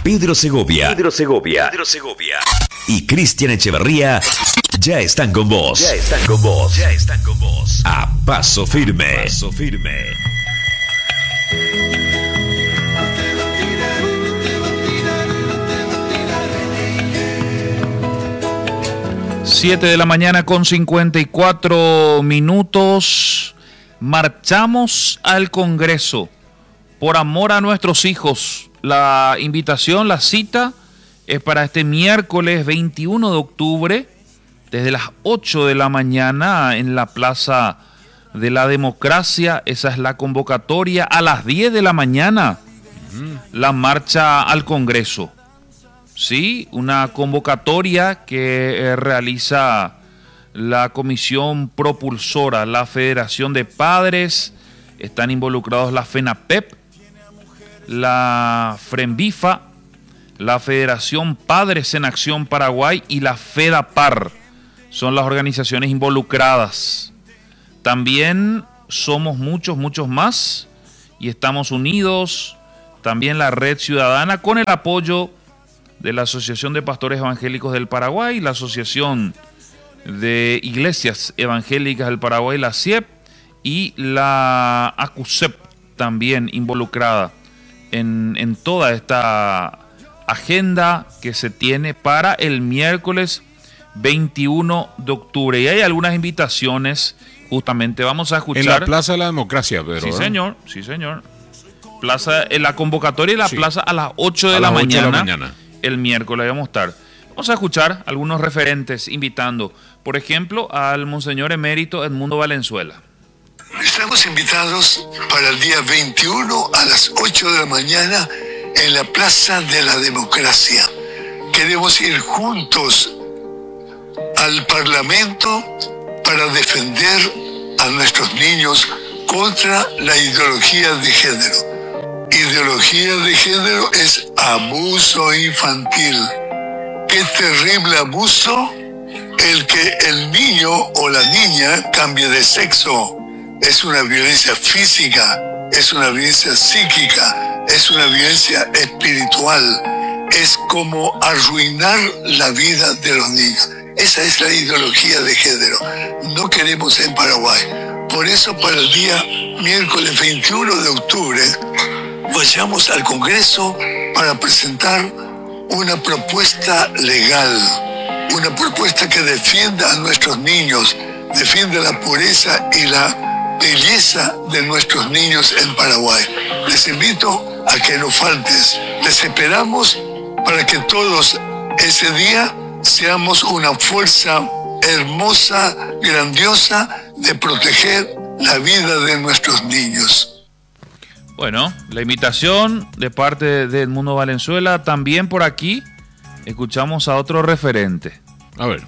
Pedro Segovia y Cristian Echeverría ya están con vos. A paso firme. 7 de la mañana con 54 minutos. Marchamos al Congreso por amor a nuestros hijos. La invitación, la cita es para este miércoles 21 de octubre desde las 8 de la mañana en la Plaza de la Democracia. Esa es la convocatoria. A las 10 de la mañana la marcha al Congreso. Sí, una convocatoria que realiza la comisión propulsora, la Federación de Padres. Están involucrados la FENAPEP, la FRENVIFA, la Federación Padres en Acción Paraguay y la FEDAPAR. Son las organizaciones involucradas. También somos muchos más y estamos unidos. También la Red Ciudadana con el apoyo de la Asociación de Pastores Evangélicos del Paraguay, la Asociación de Iglesias Evangélicas del Paraguay, la CIEP, y la ACUCEP también involucrada en toda esta agenda que se tiene para el miércoles 21 de octubre. Y hay algunas invitaciones, justamente vamos a escuchar. En la Plaza de la Democracia, Pedro. Sí, señor. Plaza, en la convocatoria de la plaza a las 8 de la mañana. El miércoles vamos a estar. Vamos a escuchar algunos referentes invitando, por ejemplo, al Monseñor Emérito Edmundo Valenzuela. Estamos invitados para el día 21 a las 8 de la mañana en la Plaza de la Democracia. Queremos ir juntos al Parlamento para defender a nuestros niños contra la ideología de género. Ideología de género es abuso infantil. Qué terrible abuso el que el niño o la niña cambie de sexo. Es una violencia física, es una violencia psíquica, es una violencia espiritual. Es como arruinar la vida de los niños. Esa es la ideología de género. No queremos en Paraguay. Por eso para el día miércoles 21 de octubre vayamos al Congreso para presentar una propuesta legal, una propuesta que defienda a nuestros niños, defienda la pureza y la belleza de nuestros niños en Paraguay. Les invito a que no faltes. Les esperamos para que todos ese día seamos una fuerza hermosa, grandiosa de proteger la vida de nuestros niños. Bueno, la invitación de parte de Edmundo Valenzuela. También por aquí escuchamos a otro referente. A ver.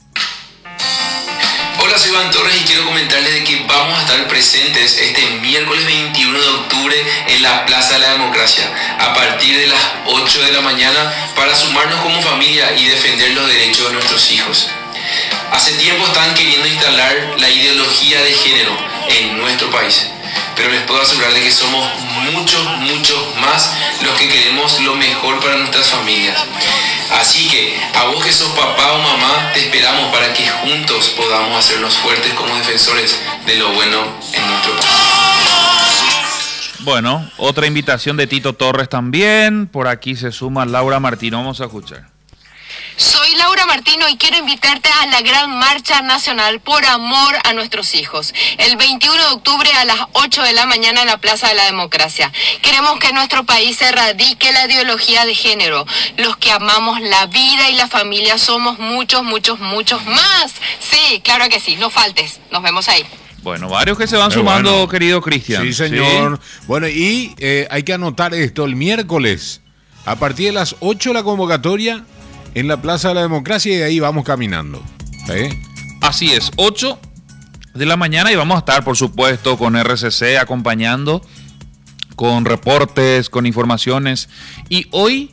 Hola, soy Iván Torres y quiero comentarles de que vamos a estar presentes este miércoles 21 de octubre en la Plaza de la Democracia a partir de las 8 de la mañana para sumarnos como familia y defender los derechos de nuestros hijos. Hace tiempo están queriendo instalar la ideología de género en nuestro país, pero les puedo asegurar de que somos muchos más los que queremos lo mejor para nuestras familias. Así que a vos que sos papá o mamá, te esperamos para que juntos podamos hacernos fuertes como defensores de lo bueno en nuestro país. Bueno, otra invitación de Tito Torres también. Por aquí se suma Laura Martino. Vamos a escuchar. Soy Laura Martino y quiero invitarte a la gran marcha nacional por amor a nuestros hijos. El 21 de octubre a las 8 de la mañana en la Plaza de la Democracia. Queremos que en nuestro país se erradique la ideología de género. Los que amamos la vida y la familia somos muchos más. Sí, claro que sí, no faltes. Nos vemos ahí. Bueno, varios que se van sumando, querido Cristian. Sí, señor. ¿Sí? Bueno, y hay que anotar esto, el miércoles, a partir de las 8 la convocatoria en la Plaza de la Democracia y de ahí vamos caminando. Así es, 8 de la mañana y vamos a estar, por supuesto, con RCC acompañando, con reportes, con informaciones. Y hoy,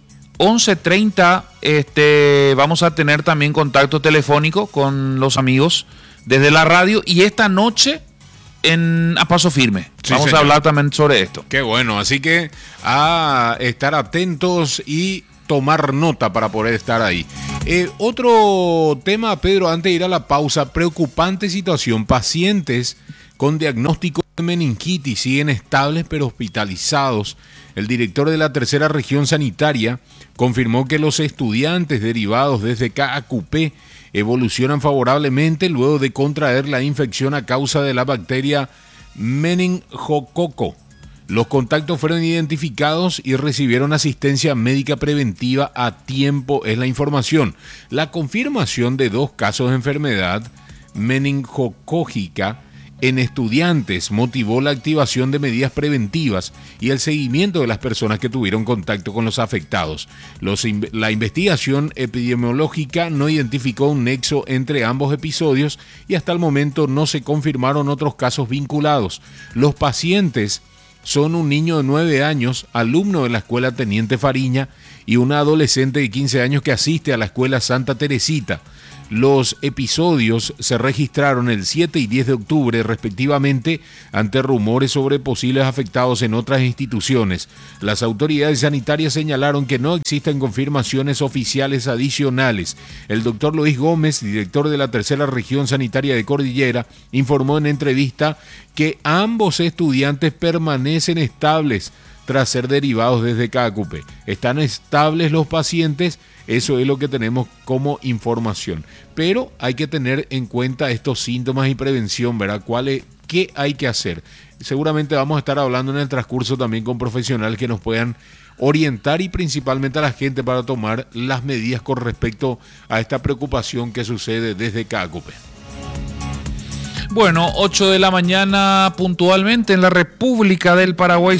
11:30, vamos a tener también contacto telefónico con los amigos desde la radio y esta noche a paso firme. Sí, vamos señor. a hablar también sobre esto. Qué bueno, así que a estar atentos y tomar nota para poder estar ahí. Otro tema, Pedro, antes de ir a la pausa, preocupante situación. Pacientes con diagnóstico de meningitis siguen estables pero hospitalizados. El director de la tercera región sanitaria confirmó que los estudiantes derivados desde KAQP evolucionan favorablemente luego de contraer la infección a causa de la bacteria meningococo. Los contactos fueron identificados y recibieron asistencia médica preventiva a tiempo, es la información. La confirmación de 2 casos de enfermedad meningocógica en estudiantes motivó la activación de medidas preventivas y el seguimiento de las personas que tuvieron contacto con los afectados. La investigación epidemiológica no identificó un nexo entre ambos episodios y hasta el momento no se confirmaron otros casos vinculados. Los pacientes son un niño de 9 años, alumno de la escuela Teniente Fariña, y una adolescente de 15 años que asiste a la escuela Santa Teresita. Los episodios se registraron el 7 y 10 de octubre respectivamente ante rumores sobre posibles afectados en otras instituciones. Las autoridades sanitarias señalaron que no existen confirmaciones oficiales adicionales. El doctor Luis Gómez, director de la tercera región sanitaria de Cordillera, informó en entrevista que ambos estudiantes permanecen estables tras ser derivados desde KAQP. Están estables los pacientes. Eso es lo que tenemos como información. Pero hay que tener en cuenta estos síntomas y prevención, ¿verdad? ¿Qué hay que hacer? Seguramente vamos a estar hablando en el transcurso también con profesionales que nos puedan orientar y principalmente a la gente para tomar las medidas con respecto a esta preocupación que sucede desde KAQP. Bueno, 8 de la mañana puntualmente en la República del Paraguay,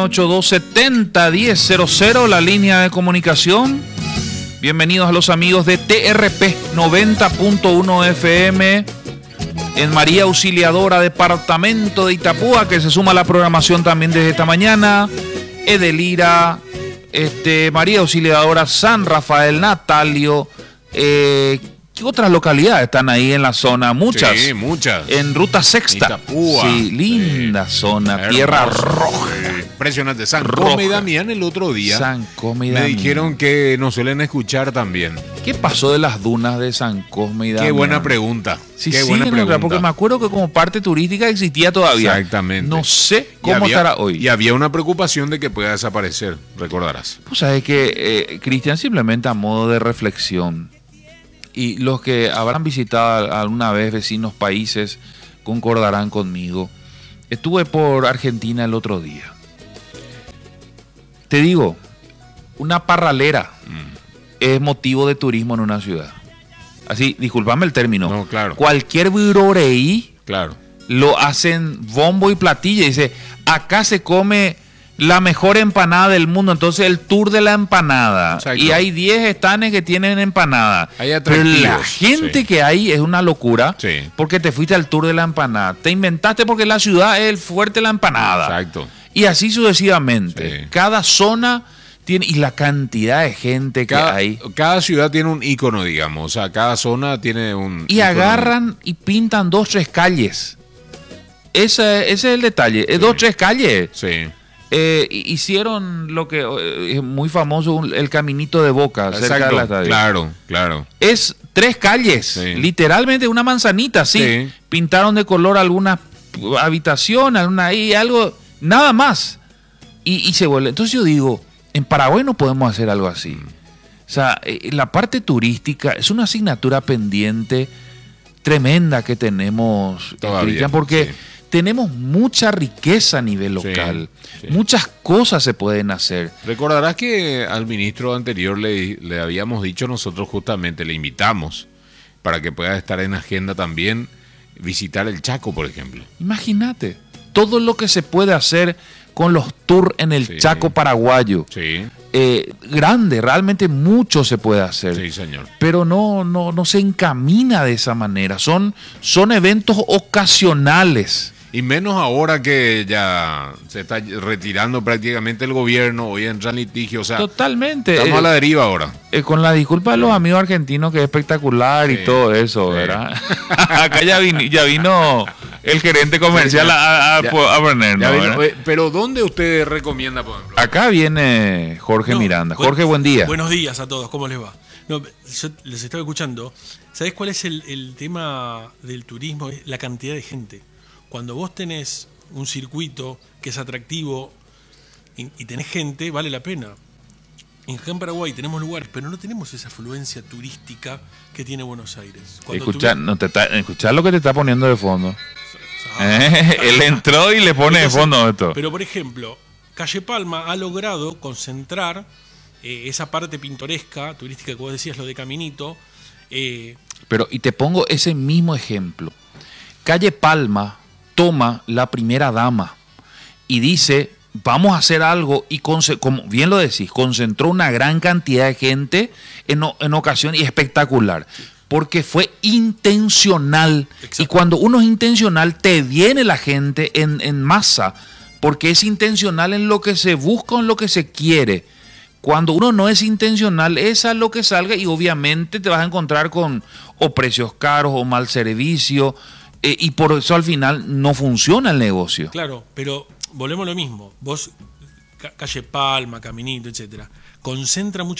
0982-70-1000, la línea de comunicación. Bienvenidos a los amigos de TRP 90.1 FM en María Auxiliadora, departamento de Itapúa, que se suma a la programación también desde esta mañana. Edelira, María Auxiliadora, San Rafael, Natalio, ¿qué otras localidades están ahí en la zona? Muchas. Sí, muchas. En Ruta Sexta. Itapúa. Sí, linda zona. Hermoso. Tierra roja. Impresionante. San Roja. Cosme y Damián el otro día. San Cosme y Me Damián. dijeron que nos suelen escuchar también. ¿Qué pasó de las dunas de San Cosme y Damián? Qué buena pregunta. Sí, Qué sí, buena pregunta. porque me acuerdo que como parte turística existía todavía. Exactamente. No sé Y cómo había- estará hoy. Y había una preocupación de que pueda desaparecer, recordarás. Pues sabes que, Cristian, simplemente a modo de reflexión, y los que habrán visitado alguna vez vecinos países concordarán conmigo. Estuve por Argentina el otro día. Te digo, una parralera es motivo de turismo en una ciudad. Así, discúlpame el término. No, claro. Cualquier viroreí Claro. lo hacen bombo y platillo. Dice, acá se come la mejor empanada del mundo. Entonces el tour de la empanada. Exacto. Y hay 10 estanes que tienen empanada. Hay Pero la atractivos, gente sí. que hay es una locura. Sí. Porque te fuiste al tour de la empanada. Te inventaste porque la ciudad es el fuerte de la empanada. Exacto. Y así sucesivamente. Sí. Cada zona tiene... Y la cantidad de gente que hay. Cada ciudad tiene un icono, digamos. O sea, cada zona tiene un Y ícono. agarran y pintan 2, 3 calles. Ese es el detalle. Es 2, 3 calles. Sí. Hicieron lo que es muy famoso, el caminito de Boca, cerca de la Exacto. estadio. Claro, claro. Es 3 calles, Sí. literalmente una manzanita, sí. Sí. Pintaron de color alguna habitación, y algo, nada más. Y se vuelve. Entonces yo digo, en Paraguay no podemos hacer algo así. O sea, la parte turística es una asignatura pendiente tremenda que tenemos, Todavía, Cristian, porque sí. tenemos mucha riqueza a nivel local. sí. Muchas cosas se pueden hacer. Recordarás que al ministro anterior le habíamos dicho nosotros justamente, le invitamos para que pueda estar en agenda también visitar el Chaco, por ejemplo. Imagínate, todo lo que se puede hacer con los tours en el Sí. Chaco paraguayo. Sí, Grande, realmente mucho se puede hacer. sí, señor. Pero no se encamina de esa manera. Son eventos ocasionales. Y menos ahora que ya se está retirando prácticamente el gobierno, hoy entra en litigio, o sea, Totalmente. estamos a la deriva ahora. Con la disculpa de los amigos argentinos, que es espectacular Sí, y todo eso, sí. ¿verdad? Acá ya vino el gerente comercial a poner, ¿no? Ya vino, ¿verdad? pero ¿dónde usted recomienda, por ejemplo? Acá viene Jorge Miranda. Jorge, buen día. Buenos días a todos, ¿cómo les va? No, yo les estaba escuchando. ¿Sabés cuál es el tema del turismo? La cantidad de gente. Cuando vos tenés un circuito que es atractivo y tenés gente, vale la pena. Acá en Paraguay tenemos lugares, pero no tenemos esa afluencia turística que tiene Buenos Aires. Escuchá lo que te está poniendo de fondo. Él entró y le pone de fondo esto. Pero por ejemplo, Calle Palma ha logrado concentrar esa parte pintoresca, turística que vos decías, lo de Caminito. Pero, y te pongo ese mismo ejemplo. Calle Palma toma la primera dama y dice, vamos a hacer algo, y como bien lo decís, concentró una gran cantidad de gente en ocasión y espectacular. Porque fue intencional. Exacto. Y cuando uno es intencional, te viene la gente en masa. Porque es intencional en lo que se busca, en lo que se quiere. Cuando uno no es intencional, es a lo que salga, y obviamente te vas a encontrar con o precios caros o mal servicio, y por eso al final no funciona el negocio. Claro, pero volvemos a lo mismo. Vos, Calle Palma, Caminito, etcétera, concentra mucho